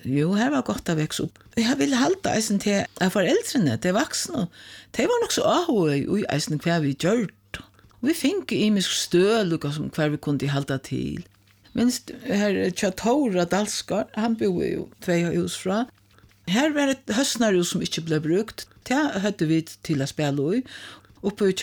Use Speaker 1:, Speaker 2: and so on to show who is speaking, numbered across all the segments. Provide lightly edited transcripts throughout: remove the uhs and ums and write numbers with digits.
Speaker 1: Jo, här var gott att växa upp. Jag vill halta eisen till föräldrarna, till vuxna. De var nog så ahoy i eisen kvar vi gjort. Vi fick imisk stöd som kvar vi kunde halta till. Minst här Chatora Dalskar, han bor ju 2 hus fra. Här var ett höstnarhus som inte blev brukt. Det hade vi till att spela i. Uppe i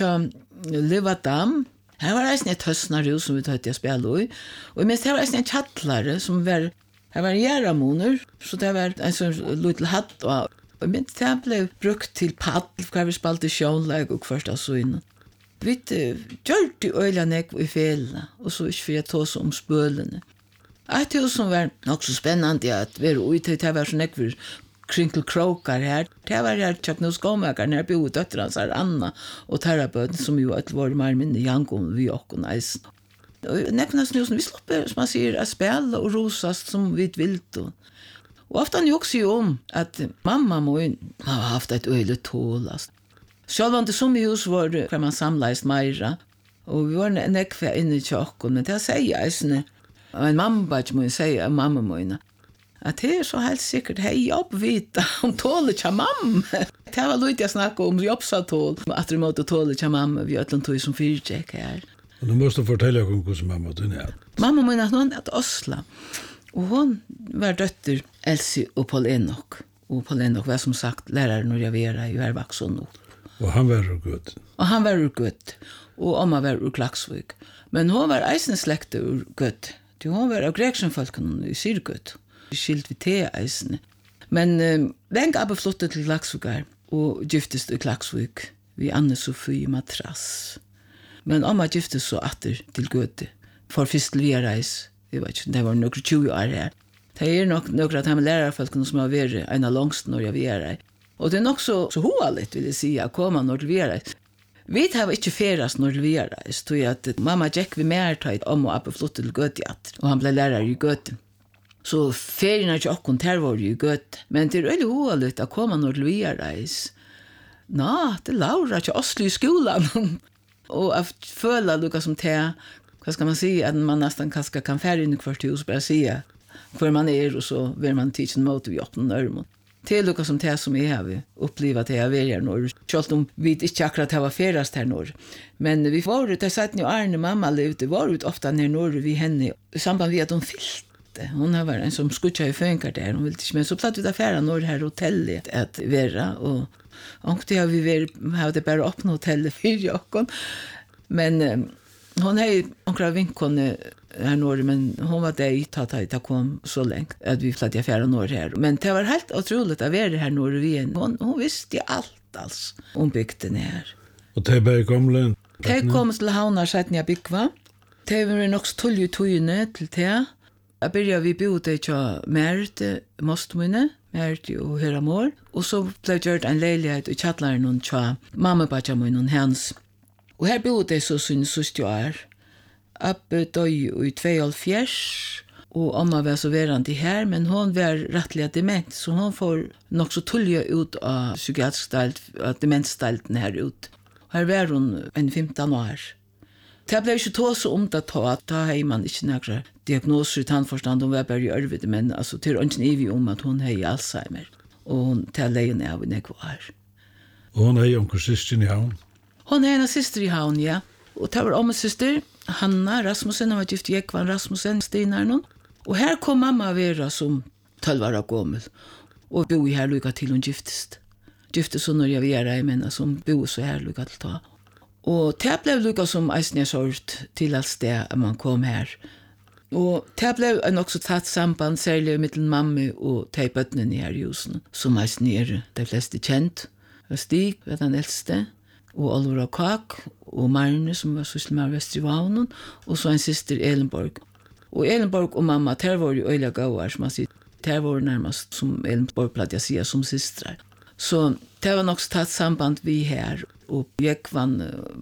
Speaker 1: Livadam. Här var det ett höstnarhus som vi hade att spela i. Och minst här var det en chattlare som var... Här var järamoner, så det var en sån liten hatt. Och minst det blev brukt till paddel, för vi spalte sjånlag och första synen. Vi gjorde det öljane i felene, og så ikke for jeg tog så om spølene. Et hus som var nok så spennende at være ute, det var sånn ekkur krinkelkrokar her. Det var her Tjagnus Gåmakar, når jeg bo i døtteren, så Anna og Terrabøten, som jo var mer minne jangon vi og eisen. Og nekna snusen, vi slipper, som man sier, å spille og rosast som vi vilt. Og ofte han jo også om at mamma må ha haft et øyelig tålast. Själv om det som i hus var kan man samlas meira. Och vi var nekva inne i tjocken. Men det säger jag såna. En mamma bara må säga mamma må. Att det är så helt säkert hej jobb vita om tålet till mamma. Det var lite jag snacka om jobbsatål. Att det måste tålet till mamma vi att tog som fyrcheck här.
Speaker 2: Och du måste fortälja hur mamma du är.
Speaker 1: Mamma må någon att Osla. Och hon var dotter Elsie och Paul Enoch. Och Paul Enoch var som sagt lärare när jag var i Ervaxon nu.
Speaker 2: Og han var ur gott.
Speaker 1: Og han var ur gott. Og Amma var ur Klaksvik. Men hon var eisen slekte ur gott. Hon var av Greksjonfolken i Syrgott. Skilt vi te eisen. Men den gav flyttet til Klaksvikar og giftest i Klaksvik. Vi Anne Sofie Matras. Men Amma giftest så atter til Gøte. For fyrst til vi reis. Jeg vet ikke, det var noen 20 år her. Det er nok noen av de lærerfolkene som har vært en av langst når jeg var her. Og det er nok så hoaligt, vil jeg si, å komme når vi reis. Vi har ikke ferast når vi reis, tog at mamma Jack vi mer tatt om og oppe flyttet til Gøteat, og han ble lærer i Gøte. Så ferien er ikke akkurat her var i Gøte, men det er veldig hoaligt å komme når vi reis. Nå, det Laura ikke Oslo i skolen. Og jeg føler lukka som te, hva skal man si, at man nesten kan fære inn i hvert hus, bare si hvor man er, og så vil man tidsen mot vi åpne nørmon. Det er lukka som det som jeg har opplevd det jeg var her nå. Selv om vi ikke akkurat har ferast her nå. Men vi var ut, jeg satt jo Arne mamma levde, var ut ofte her nå vi henne, i samband med at hun fylte. Hun var en som skutja i fønkar der, hun ville ikke, men så platt vi da færa nå her hotellet at vera, og det har vi hadde bare åpnet hotellet for jokken. Men hon har några vinkone här norr, men hon var där i att kom så länge att vi flyttade affären norr här. Men det var helt otroligt att vara här norr igen. Hon visste allt alls om bygden här.
Speaker 2: Och det var gamla?
Speaker 1: Det kom till Havnar sedan jag byggva. Det var nog stolje tøyne till det. Jag började vi bodde till Märte, Mostmune, Märte och Heramor. Och så blev gjort en lägenhet i Chattlaren och tja mamma bara med någon hans. Og her bodde jeg så sin søste år. Abbe døg i 72, og Amma var så verande her, men hon var rettelig dement, så hon får nok så tullige ut av psykiatrisk stalt, av demensstalten her ut. Her var hon en 15 år. Det ble ikke tå så om det at da har man ikke noen diagnoser i tannforstand, hun var bare i ørvede, men altså, til ønsker ivig om at hun har Alzheimer, og hun tar leien av en ekvar.
Speaker 2: Og hun har onkel syster i havn?
Speaker 1: Hon är en syster i havn, ja. Och det var om en syster, Hanna Rasmussen, han var gift i Ekvan Rasmussen, Steinarnon. Och här kom mamma Vera som 12 år gammel. Och bo här lukka till hon giftest. Giftest så när jag var men som bo så här lukka till ta. Och det blev lukka som eisne sort till alls det man kom här. Och det blev en också tatt samband, särskilt mellan mamma och tejpötnen i här husen. Som eisne är de flesta känt. Stig var den äldste. Og Oliver Kak, og Marne, som var sysselmær Vestrivaunen, og så en syster Elenborg. Og Elenborg og mamma, der var jo øyla gauar, som man sier, der var nærmest som Elenborg platt jeg sier, som systrar. Så det var nok tatt samband vi her, og jeg vann,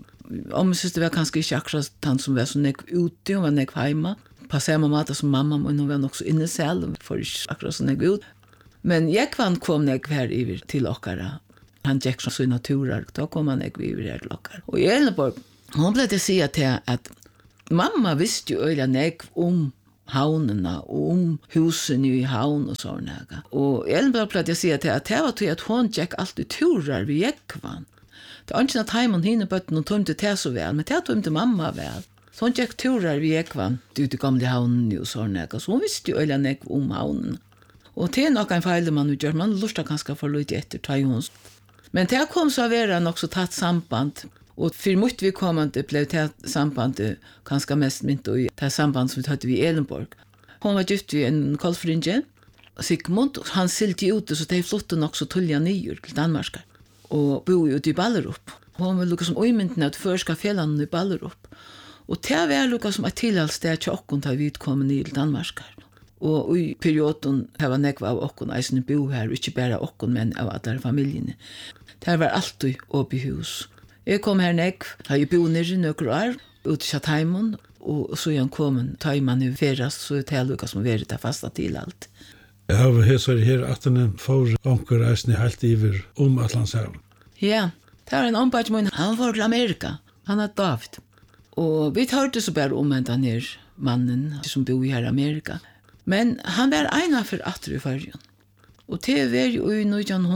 Speaker 1: om jeg synes det var kanskje ikke akkurat han som var så nek ute, hun var nek heima, på samme måte som mamma, men hun var nok så inne selv, for ikke akkurat så nek ut. Men jeg vann kom nek her iver til okkara. Han gikk som sina turer, da kom han ikke over her til okkar. Og i Elenborg, hun ble til å si til at mamma visste jo øyla nek om havnene og husen i havn og sånn. Og Elenborg platt jeg sier til at det var til at hun gikk alltid turer ved Jekvann. Det var ikke at heimen henne bøtten og tømte det så vel, men det tømte mamma vel. Så hun gikk turer ved Jekvann ut i gamle havnen og sånn. Så hun visste jo øyne nek om havnen. Og det nok en feil man gjør, man lustet kanskje for litt etter tajons. Men det kom så å være nok så tatt samband. Og for mot vi kommende ble det sambandet ganske mest mynt og det samband som vi tatt i Elenborg. Hun var gift ved en kolfringe, Sigmund, han silte ute, så de flottet nok så tullige nye til Danmark. Og bo ute i Ballerup. Hun var lukket som øymyndene at først fjellene i Ballerup. Og det var lukket som et tilholdssted til åkken til vi kom nye til Danmark. Og i perioden det var nekva av åkken, eisen bo her, ikke bare åkken, men av alle familiene. Det var alltid oppe i hus. Jeg kom her nek, har jeg bo nere nøkker år, ut i Kjataimen, og så jeg kom taimen i ferast, så det lukka som vært det fasta til alt.
Speaker 2: Jeg har hæsar her at den får onker eisen helt iver Atlantshaven.
Speaker 1: Ja, det var en ombart min, han var til Amerika, han er David. Og vi hørte så bare den her mannen som bor her i Amerika. Men han var ena for atter i fargen. Og det var jo i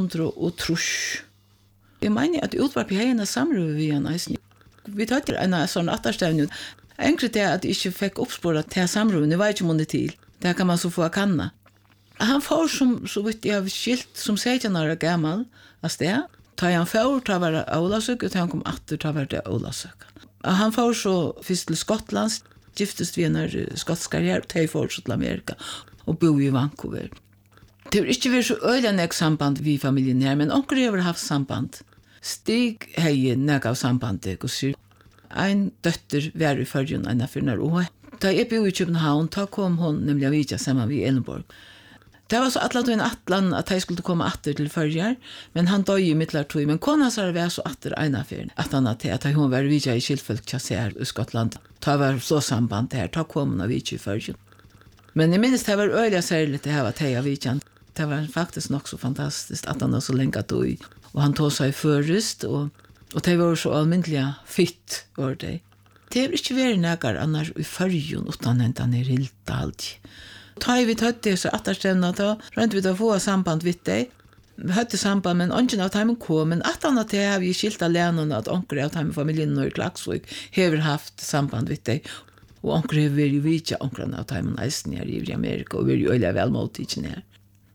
Speaker 1: 1903. Jeg mener at utvarp i heiene samrøve vi han eisen. Vi tatt til en sånn atterstevne. Enkelt det at jeg ikke fikk oppspåret til samrøven, det var ikke måned til. Det kan man så få kanna. Han får som, så vidt jeg har skilt, som 16 år gammel av sted. Ta han får, ta var Olavsøk, og ta han kom atter, ta var det Olavsøk. Han får så først til Skottland, giftest vi en skottskarriere, og ta får så til Amerika, og bo i Vancouver. Det har ikke vært så øyelig samband vi familien her, men onker har haft samband. Stig hei nek av sambandet, og sier, en døtter var i førgen enn for når år. Da jeg bo i København, da kom hun nemlig av Vidja sammen med Elenborg. Det var så atlan at jeg skulle komme atter til førger, men han døg i midlertøy, men kona sa det var så atter ena for at han hadde at hun var Vidja i Kjellfølg Kjasser i Skottland. Da var så samband her, da kom hun av Vidja i førgen. Men jeg minnes det var øyelig særlig det her var teg av Vidja. Det var faktisk nok så fantastisk at han var så lenge døg. Og han tog seg først, og det var så almindelig fitt, var det. Det var ikke vært nægar annars i førgen, utan hentan er helt alt. Da vi tatt det så atterstevna, da rønte vi da få samband vidt deg. Vi hadde samband, men ongen av timen kom, men at han at det har vi skilt alene, at onker av timen familien i Klaksvik har haft samband vidt deg. Og onker har vært vidtja onker av timen eisen her i Amerika, og vært øyelig velmåltidsen her.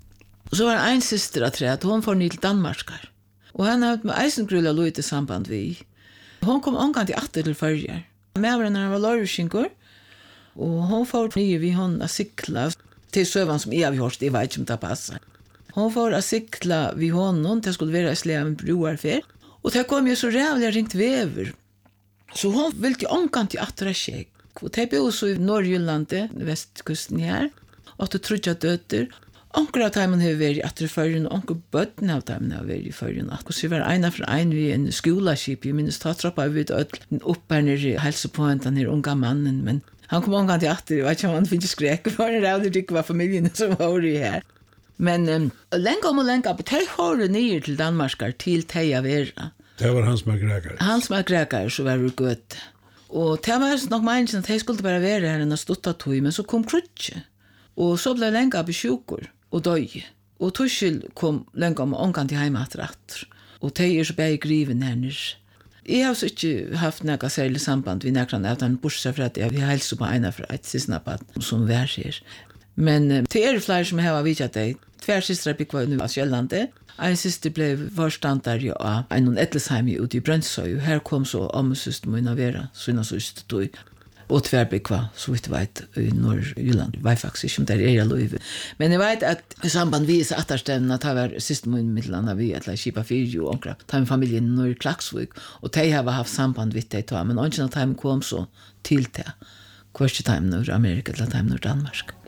Speaker 1: Og så var det en syster av tre, at hun får ny til Danmarkar. Og han hadde med eisengrulla lov til samband vi. Hun kom omgang til atter til førger. Med han var loruskingur, og hun får nye vi hon a sikla til søvann som jeg har hørt, jeg vet ikke om det passer. Hun får a sikla vi honom, det skulle være i slea med broarfer, og det kom jo så rævlig ringt vever. Så hun ville omgang til atter av skjegg. Og det bor så i Norrjyllandet, vestkusten her, og det trodde jeg døtter. Onker av timen har vært i atterførgen, og onker bøtten av timen har vært i førgen. Og så var ena fra en vi en skoleskip, jeg minnes ta trappa vi opp her nere helsepointen her unga mannen, men han kom omgang til atter, jeg vet ikke om han finnes skrek, for det var ikke var familien som var i her. Men lenge om og lenge, men de har nye til Danmarkar til Teia Vera.
Speaker 2: Det var Hans McGregor.
Speaker 1: Hans McGregor, så var det godt. Og det var nok meningen at de skulle bare være her enn å stått tog, men så kom krutje. Og så ble lenge av sjukur og døy. Og Tuschel kom lenge om omgang til heima atter. Og de så bare griven her nere. Jeg har så ikke haft noe særlig samband vi nekran av den bortsett fra at jeg har helst på ena fra et sisnapat som vær her. Men det flere som har vidt deg. Tver systrar bygg var nu av Sjøllande. En syster ble forstandar av en Etlesheim ute i Brønnsøy. Her kom så omsyster min av vera, sånn syster tog. Og tverbygva, så vidt vet, i Norrjylland. Jeg vet faktisk ikke om det er lov. Men jeg vet at i samband vi er atterstevnen at det var siste måned middelanda vi at Kipa 4 og omkring. Det var familien i Klaksvik, og de har haft samband vidt de to, men ånden av dem kom så til det. Hverste time når Amerika til dem når Danmark.